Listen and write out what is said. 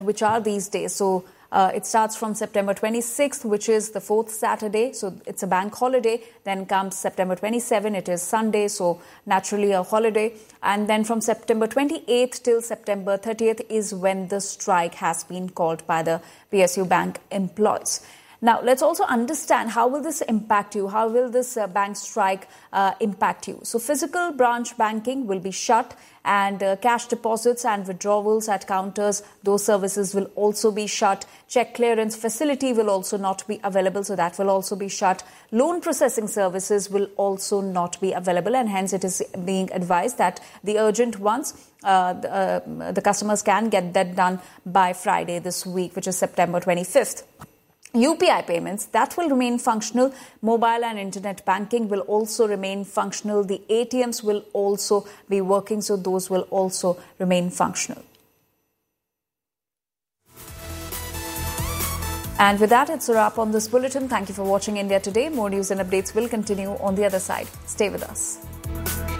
which are these days. So it starts from September 26th, which is the fourth Saturday. So it's a bank holiday. Then comes September 27th. It is Sunday. So naturally a holiday. And then from September 28th till September 30th is when the strike has been called by the PSU bank employees. Now, let's also understand how will this impact you? How will this bank strike impact you? So physical branch banking will be shut, and cash deposits and withdrawals at counters, those services will also be shut. Check clearance facility will also not be available, so that will also be shut. Loan processing services will also not be available, and hence it is being advised that the urgent ones, the customers can get that done by Friday this week, which is September 25th. UPI payments, that will remain functional. Mobile and internet banking will also remain functional. The ATMs will also be working, so those will also remain functional. And with that, it's a wrap on this bulletin. Thank you for watching India Today. More news and updates will continue on the other side. Stay with us.